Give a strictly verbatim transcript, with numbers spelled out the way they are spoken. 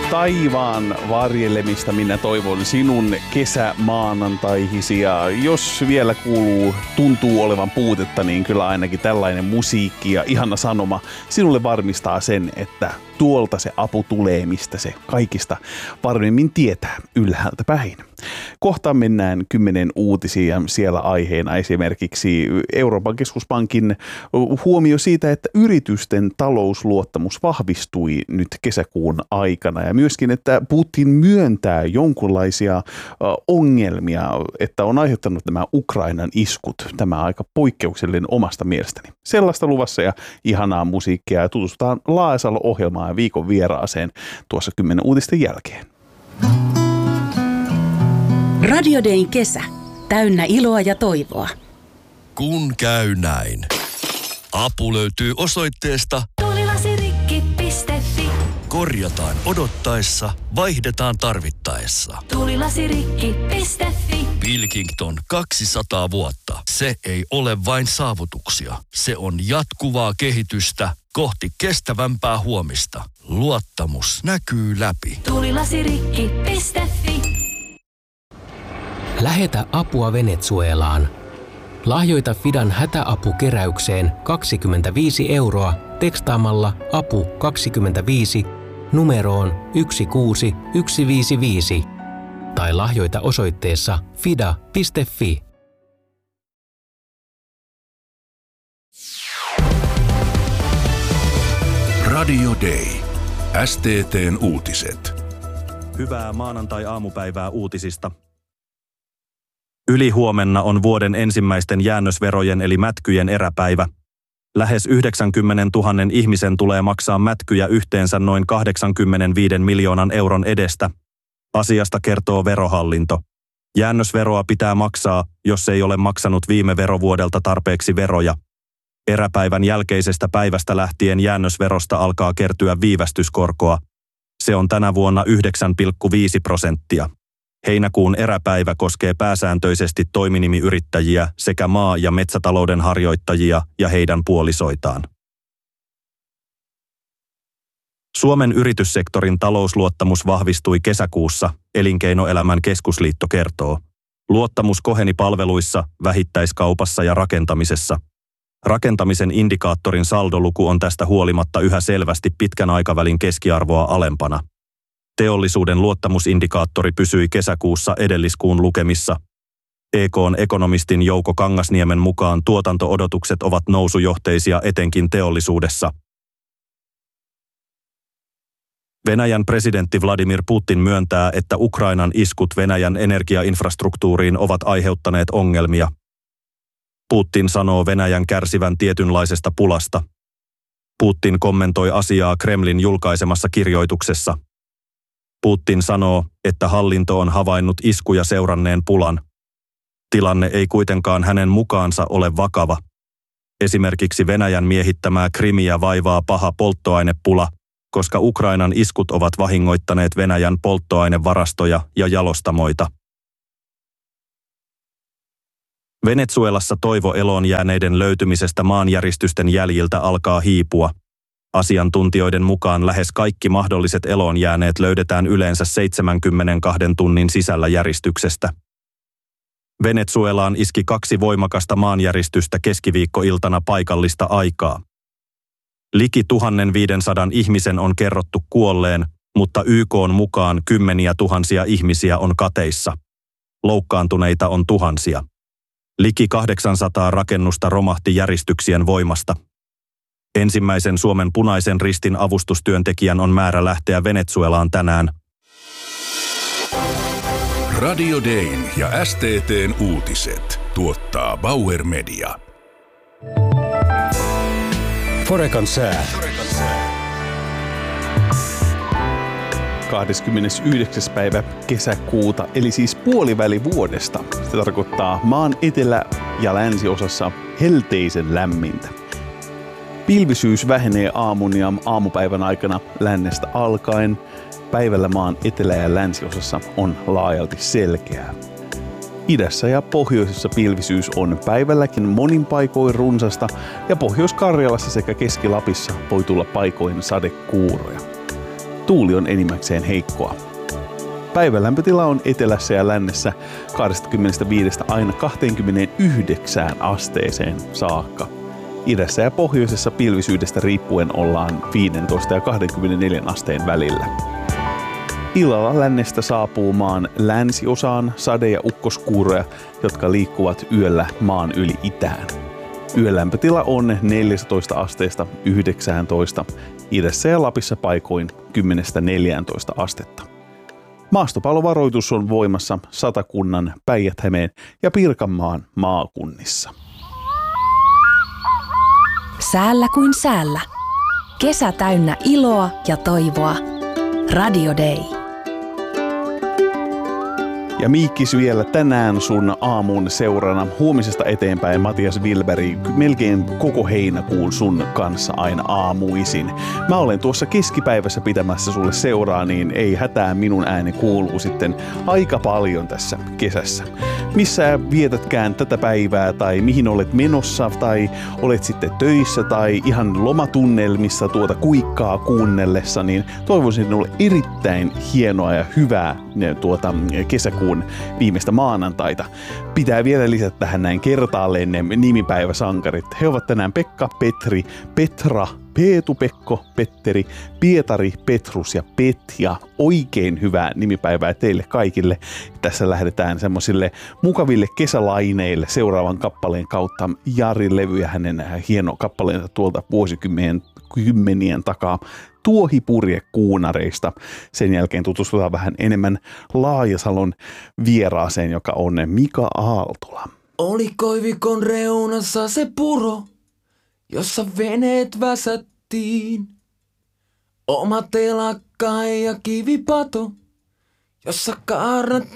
taivaan varjelemista minä toivon sinun kesämaanantaihisi, ja jos vielä kuuluu, tuntuu olevan puutetta, niin kyllä ainakin tällainen musiikki ja ihana sanoma sinulle varmistaa sen, että tuolta se apu tulee, mistä se kaikista varmemmin tietää, ylhäältä päin. Kohta mennään kymmenen uutisia ja siellä aiheena esimerkiksi Euroopan keskuspankin huomio siitä, että yritysten talousluottamus vahvistui nyt kesäkuun aikana ja myöskin, että Putin myöntää jonkunlaisia ongelmia, että on aiheuttanut nämä Ukrainan iskut. Tämä aika poikkeuksellinen omasta mielestäni. Sellaista luvassa ja ihanaa musiikkia ja tutustutaan Laasalo-ohjelmaan ja viikon vieraaseen tuossa kymmenen uutisten jälkeen. Radio Dayn kesä. Täynnä iloa ja toivoa. Kun käy näin. Apu löytyy osoitteesta tuulilasirikki piste fi. Korjataan odottaessa, vaihdetaan tarvittaessa. tuulilasirikki piste fi. Pilkington kaksisataa vuotta. Se ei ole vain saavutuksia. Se on jatkuvaa kehitystä kohti kestävämpää huomista. Luottamus näkyy läpi. tuulilasirikki piste fi. Lähetä apua Venezuelaan. Lahjoita Fidan hätäapukeräykseen kaksikymmentäviisi euroa tekstaamalla apu kaksikymmentäviisi numeroon yksi kuusi yksi viisi viisi tai lahjoita osoitteessa fida piste fi. Radio Day. S T T:n uutiset. Hyvää maanantai-aamupäivää uutisista. Ylihuomenna on vuoden ensimmäisten jäännösverojen eli mätkyjen eräpäivä. Lähes yhdeksänkymmentätuhatta ihmisen tulee maksaa mätkyjä yhteensä noin kahdeksankymmentäviisi miljoonan euron edestä. Asiasta kertoo Verohallinto. Jäännösveroa pitää maksaa, jos ei ole maksanut viime verovuodelta tarpeeksi veroja. Eräpäivän jälkeisestä päivästä lähtien jäännösverosta alkaa kertyä viivästyskorkoa. Se on tänä vuonna yhdeksän pilkku viisi prosenttia. Heinäkuun eräpäivä koskee pääsääntöisesti toiminimiyrittäjiä sekä maa- ja metsätalouden harjoittajia ja heidän puolisoitaan. Suomen yrityssektorin talousluottamus vahvistui kesäkuussa, Elinkeinoelämän keskusliitto kertoo. Luottamus koheni palveluissa, vähittäiskaupassa ja rakentamisessa. Rakentamisen indikaattorin saldoluku on tästä huolimatta yhä selvästi pitkän aikavälin keskiarvoa alempana. Teollisuuden luottamusindikaattori pysyi kesäkuussa edelliskuun lukemissa. E K:n ekonomistin Jouko Kangasniemen mukaan tuotanto-odotukset ovat nousujohteisia etenkin teollisuudessa. Venäjän presidentti Vladimir Putin myöntää, että Ukrainan iskut Venäjän energiainfrastruktuuriin ovat aiheuttaneet ongelmia. Putin sanoo Venäjän kärsivän tietynlaisesta pulasta. Putin kommentoi asiaa Kremlin julkaisemassa kirjoituksessa. Putin sanoo, että hallinto on havainnut iskuja seuranneen pulan. Tilanne ei kuitenkaan hänen mukaansa ole vakava. Esimerkiksi Venäjän miehittämää Krimiä vaivaa paha polttoainepula, koska Ukrainan iskut ovat vahingoittaneet Venäjän polttoainevarastoja ja jalostamoita. Venezuelassa toivo eloon jääneiden löytymisestä maanjäristysten jäljiltä alkaa hiipua. Asiantuntijoiden mukaan lähes kaikki mahdolliset eloon jääneet löydetään yleensä seitsemänkymmentäkaksi tunnin sisällä järistyksestä. Venezuelaan iski kaksi voimakasta maanjäristystä keskiviikkoiltana paikallista aikaa. Liki tuhatviisisataa ihmisen on kerrottu kuolleen, mutta Y K:n mukaan kymmeniä tuhansia ihmisiä on kateissa. Loukkaantuneita on tuhansia. Liki kahdeksansataa rakennusta romahti järistyksien voimasta. Ensimmäisen Suomen Punaisen Ristin avustustyöntekijän on määrä lähteä Venezuelaan tänään. Radio Dayn ja S T T:n uutiset tuottaa Bauer Media. Forekan sää. kahdeskymmenesyhdeksäs päivä kesäkuuta, eli siis puoliväli vuodesta. Se tarkoittaa maan etelä- ja länsiosassa helteisen lämmintä. Pilvisyys vähenee aamun ja aamupäivän aikana lännestä alkaen. Päivällä maan etelä- ja länsiosassa on laajalti selkeää. Idässä ja pohjoisessa pilvisyys on päivälläkin monin paikoin runsasta ja Pohjois-Karjalassa sekä Keski-Lapissa voi tulla paikoin sadekuuroja. Tuuli on enimmäkseen heikkoa. Päivän lämpötila on etelässä ja lännessä kaksikymmentäviisi aina kaksikymmentäyhdeksän asteeseen saakka. Idässä ja pohjoisessa pilvisyydestä riippuen ollaan viisitoista ja kaksikymmentäneljä asteen välillä. Illalla lännestä saapuu maan länsiosaan sade- ja ukkoskuuroja, jotka liikkuvat yöllä maan yli itään. Yölämpötila on neljätoista asteesta yhdeksäntoista, idässä ja Lapissa paikoin kymmenestä neljääntoista astetta. Maastopallovaroitus on voimassa Satakunnan, Päijät-Hämeen ja Pirkanmaan maakunnissa. Säällä kuin säällä. Kesä täynnä iloa ja toivoa. Radio Day. Ja Miikkis vielä tänään sun aamun seurana. Huomisesta eteenpäin Matias Wilberi melkein koko heinäkuun sun kanssa aina aamuisin. Mä olen tuossa keskipäivässä pitämässä sulle seuraa, niin ei hätää, minun ääni kuuluu sitten aika paljon tässä kesässä. Missä vietätkään tätä päivää tai mihin olet menossa tai olet sitten töissä tai ihan lomatunnelmissa tuota kuikkaa kuunnellessa, niin toivoisin sinulle erittäin hienoa ja hyvää tuota kesäkuun viimeistä maanantaita. Pitää vielä lisätä tähän näin kertaalleen ne nimipäiväsankarit. He ovat tänään Pekka, Petri, Petra, Peetu, Pekko, Petteri, Pietari, Petrus ja Petja. Oikein hyvää nimipäivää teille kaikille. Tässä lähdetään semmoisille mukaville kesälaineille seuraavan kappaleen kautta. Jarin levy ja hänen hieno kappaleensa tuolta vuosikymmenien kymmenien takaa Tuohipurjekuunareista. Sen jälkeen tutustutaan vähän enemmän Laajasalon vieraaseen, joka on Mika Aaltola. Oli koivikon reunassa se puro, jossa veneet väsättiin. Oma telakka ja kivipato, jossa kaarnat